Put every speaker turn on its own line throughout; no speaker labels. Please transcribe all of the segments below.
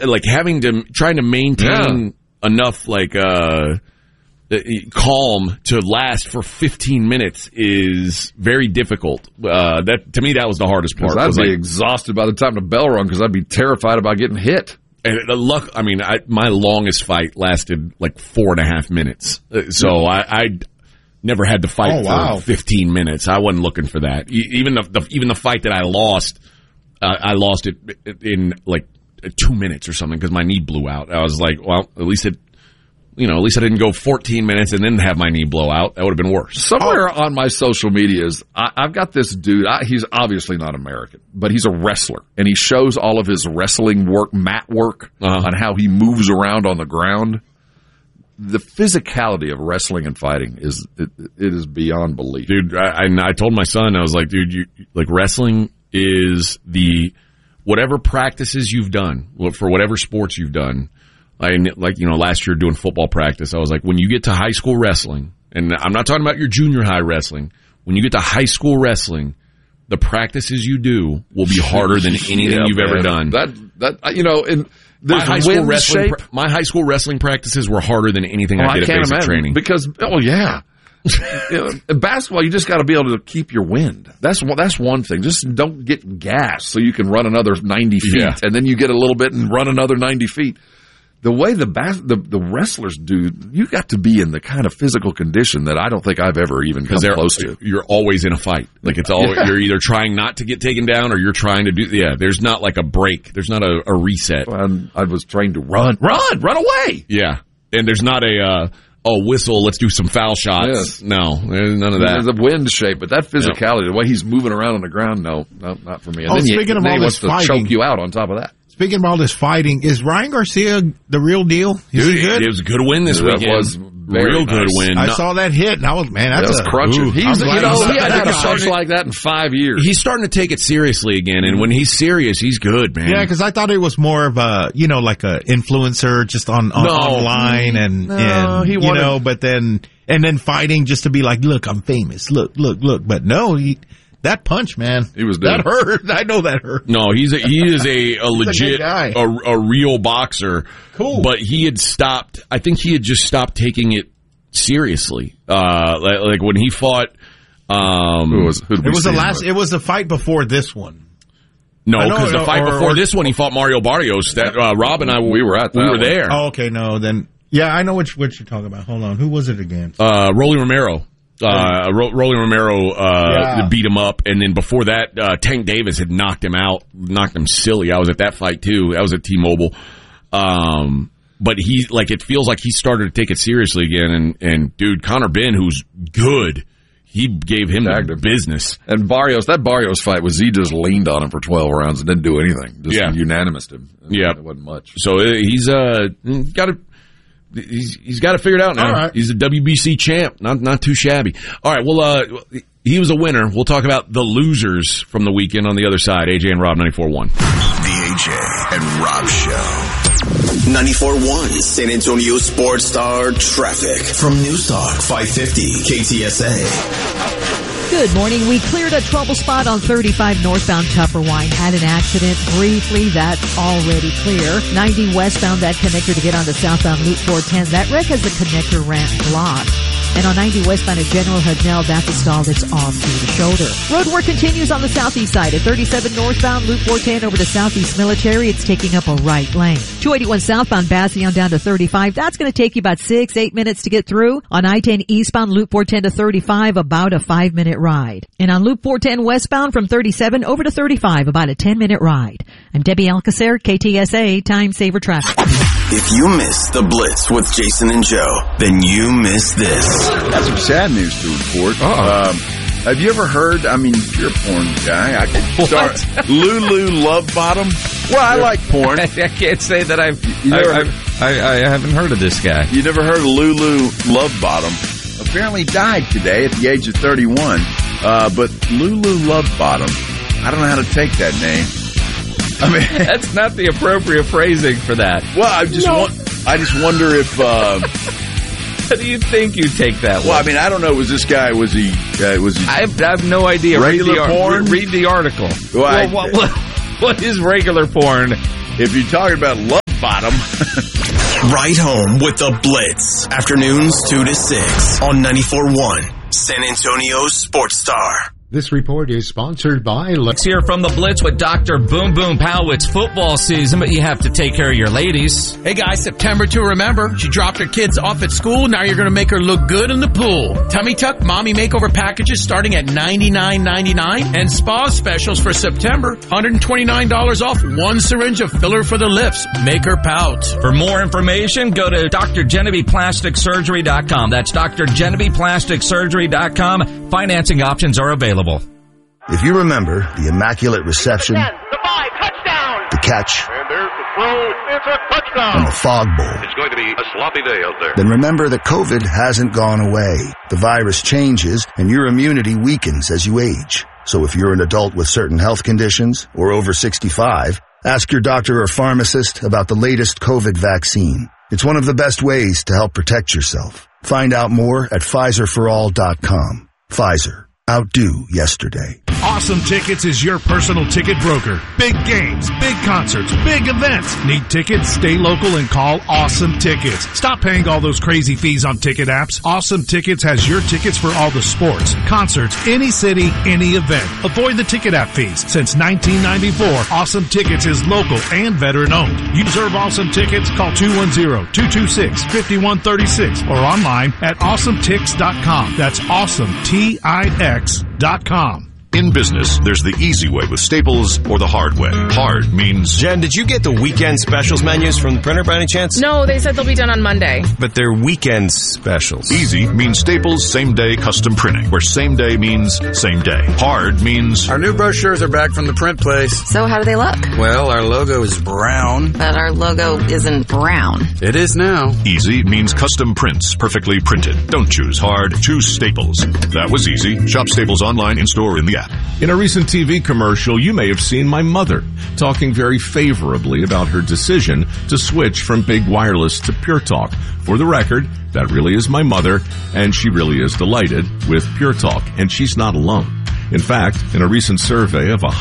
trying to maintain enough calm to last for 15 minutes is very difficult. That to me, that was the hardest part.
I'd be exhausted by the time the bell rung because I'd be terrified about getting hit.
And my longest fight lasted like 4.5 minutes. So I never had to fight for 15 minutes. I wasn't looking for that. Even the fight that I lost it in like 2 minutes or something because my knee blew out. I was like, well, at least I didn't go 14 minutes and then have my knee blow out. That would have been worse.
Somewhere on my social medias, I've got this dude. He's obviously not American, but he's a wrestler, and he shows all of his wrestling work, mat work, on how he moves around on the ground. The physicality of wrestling and fighting is beyond belief,
dude. I told my son, I was like, dude, wrestling is whatever practices you've done for whatever sports you've done. Last year doing football practice, I was like, when you get to high school wrestling, and I'm not talking about your junior high wrestling, when you get to high school wrestling, the practices you do will be harder than anything you've ever done. My high school wrestling practices were harder than anything I did at basic training.
Because, in basketball, you just got to be able to keep your wind. That's one thing. Just don't get gas so you can run another 90 feet, and then you get a little bit and run another 90 feet. The way the wrestlers do, you got to be in the kind of physical condition that I don't think I've ever even come close to.
You're always in a fight. Like it's always you're either trying not to get taken down or you're trying to do. Yeah, there's not like a break. There's not a reset.
I was trained to run away.
Yeah, and there's not a whistle. Let's do some foul shots. Yes. No, there's none of that.
There's a wind shape, but that physicality, the way he's moving around on the ground, no, not for me. And
then speaking of all this fighting,
choke you out on top of that.
Speaking of all this fighting, is Ryan Garcia the real deal?
Dude, it was a good win this weekend. It was real good win.
I saw that hit, and that's
crunching. He hasn't had a punch like that in 5 years.
He's starting to take it seriously again, and when he's serious, he's good, man.
Yeah, because I thought it was more of a, like a influencer just online, but then fighting just to be like, look, I'm famous, look. But no, that punch, man, that hurt. I know that hurt.
No, he is a legit guy, a real boxer.
Cool,
but he had stopped. I think he had just stopped taking it seriously. Like when he fought.
It was the fight before this one.
No, because the fight before this one, he fought Mario Barrios. That Rob and I, we were there.
Oh, okay, no, then I know what you're talking about. Hold on, who was it against?
Rolly Romero. Rolly Romero beat him up, and then before that, Tank Davis had knocked him silly. I was at that fight too. That was at T-Mobile. But it feels like he started to take it seriously again. And dude, Conor Benn, who's good, he gave him the business.
And that Barrios fight was he just leaned on him for 12 rounds and didn't do anything. Just unanimous him.
Yeah,
it wasn't much.
So he's got to. He's got to figure it out now.
Right.
He's a WBC champ. Not too shabby. All right. Well, he was a winner. We'll talk about the losers from the weekend on the other side. AJ and Rob, 94.1.
The AJ and Rob Show. 94.1 San Antonio Sports Star Traffic from News Talk 550 KTSA.
Good morning. We cleared a trouble spot on 35 northbound Tupperwine. Had an accident briefly. That's already clear. 90 westbound, that connector to get onto southbound Loop 410. That wreck has the connector ramp blocked. And on 90 westbound at General Hudnell, that's a stall that's off to the shoulder. Road work continues on the southeast side. At 37 northbound, Loop 410 over to Southeast Military, it's taking up a right lane. 281 southbound, Bastion down to 35. That's going to take you about 6-8 minutes to get through. On I-10 eastbound, Loop 410 to 35, about a 5-minute ride. And on Loop 410 westbound from 37 over to 35, about a 10-minute ride. I'm Debbie Alcacer, KTSA, Time Saver Traffic.
If you miss the Blitz with Jason and Joe, then you miss this.
That's some sad news to report. Have you ever heard, you're a porn guy. I can start Lulu Love Bottom. Well, I like porn.
I can't say that I haven't heard of this guy.
You never heard of Lulu Love Bottom? Apparently died today at the age of 31. But Lulu Love Bottom, I don't know how to take that name.
That's not the appropriate phrasing for that.
Well, I just wonder if.
How do you think you take that?
Well, I don't know. Was he?
I have no idea.
Regular porn.
Read the article.
Well,
what is regular porn?
If you're talking about love bottom.
Right home with the Blitz. Afternoons 2 to 6 on 94.1 San Antonio Sports Star.
This report is sponsored by
Let's hear from the Blitz with Dr. Boom Boom Powell. It's football season, but you have to take care of your ladies.
Hey guys, September to remember. She dropped her kids off at school. Now you're going to make her look good in the pool. Tummy Tuck Mommy Makeover packages starting at $99.99 and spa specials for September. $129 off one syringe of filler for the lips. Make her pout.
For more information, go to drgenevievePlasticSurgery.com. That's drgenevievePlasticSurgery.com. Financing options are available.
If you remember the Immaculate Reception, the catch,
and there's the throw, it's a touchdown,
and the Fog Bowl,
it's going to be a sloppy day out there.
Then remember that COVID hasn't gone away. The virus changes, and your immunity weakens as you age. So if you're an adult with certain health conditions or over 65, ask your doctor or pharmacist about the latest COVID vaccine. It's one of the best ways to help protect yourself. Find out more at PfizerForAll.com. Pfizer. Outdo yesterday.
Awesome Tickets is your personal ticket broker. Big games, big concerts, big events. Need tickets? Stay local and call Awesome Tickets. Stop paying all those crazy fees on ticket apps. Awesome Tickets has your tickets for all the sports, concerts, any city, any event. Avoid the ticket app fees. Since 1994, Awesome Tickets is local and veteran owned. You deserve Awesome Tickets? Call 210-226-5136 or online at awesometix.com. That's awesome, TIX.com.
In business, there's the easy way with Staples or the hard way. Hard means...
Jen, did you get the weekend specials menus from the printer by any chance?
No, they said they'll be done on Monday.
But they're weekend specials.
Easy means Staples same-day custom printing, where same day means same day. Hard means...
Our new brochures are back from the print place.
So how do they look?
Well, our logo is brown.
But our logo isn't brown.
It is now.
Easy means custom prints, perfectly printed. Don't choose hard, choose Staples. That was easy. Shop Staples online, in-store, in the app.
In a recent TV commercial, you may have seen my mother talking very favorably about her decision to switch from Big Wireless to Pure Talk. For the record, that really is my mother, and she really is delighted with Pure Talk, and she's not alone. In fact, in a recent survey of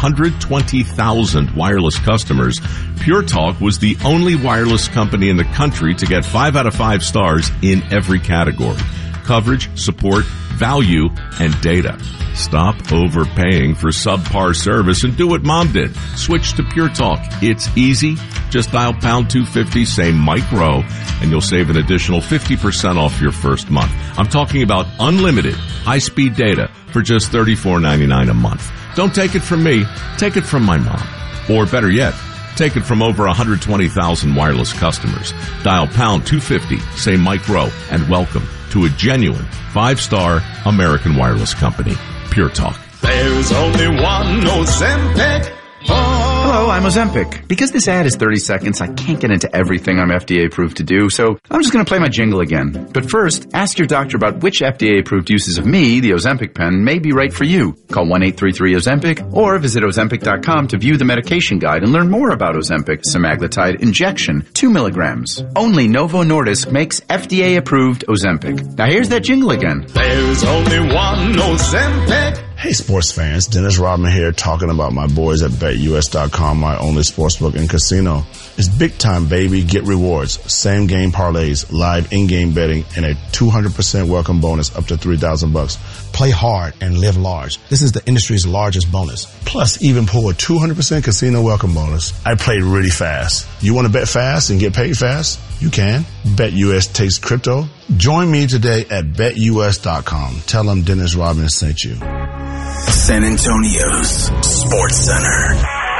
120,000 wireless customers, Pure Talk was the only wireless company in the country to get 5 out of 5 stars in every category: coverage, support, value, and data. Stop overpaying for subpar service and do what Mom did. Switch to Pure Talk. It's easy. Just dial pound 250, say Mike Rowe, and you'll save an additional 50% off your first month. I'm talking about unlimited high-speed data for just $34.99 a month. Don't take it from me. Take it from my mom. Or better yet, take it from over 120,000 wireless customers. Dial pound 250, say Mike Rowe, and welcome to a genuine 5-star American wireless company, Pure Talk.
There's only one Ozempic.
Hello, I'm Ozempic. Because this ad is 30 seconds, I can't get into everything I'm FDA approved to do, so I'm just going to play my jingle again. But first, ask your doctor about which FDA approved uses of me, the Ozempic pen, may be right for you. Call 1-833-OZEMPIC or visit Ozempic.com to view the medication guide and learn more about Ozempic semaglutide injection, 2 milligrams. Only Novo Nordisk makes FDA approved Ozempic. Now here's that jingle again.
There's only one Ozempic.
Hey sports fans, Dennis Rodman here talking about my boys at BetUS.com, my only sportsbook and casino. It's big time, baby. Get rewards, same game parlays, live in-game betting, and a 200% welcome bonus up to $3,000. Play hard and live large. This is the industry's largest bonus. Plus, even pull a 200% casino welcome bonus. I played really fast. You want to bet fast and get paid fast? You can. BetUS takes crypto. Join me today at BetUS.com. Tell them Dennis Rodman sent you.
San Antonio's Sports Center.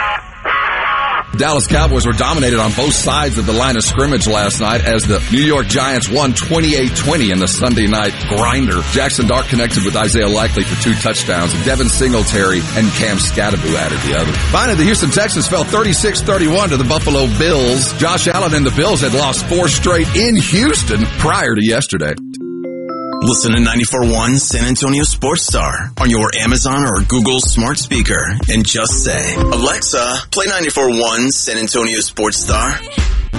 Dallas Cowboys were dominated on both sides of the line of scrimmage last night as the New York Giants won 28-20 in the Sunday night grinder. Jackson Dart connected with Isaiah Likely for 2 touchdowns. Devin Singletary and Cam Scatterbu added the other. Finally, the Houston Texans fell 36-31 to the Buffalo Bills. Josh Allen and the Bills had lost 4 straight in Houston prior to yesterday.
Listen to 94.1 San Antonio Sports Star on your Amazon or Google smart speaker and just say, Alexa, play 94.1 San Antonio Sports Star.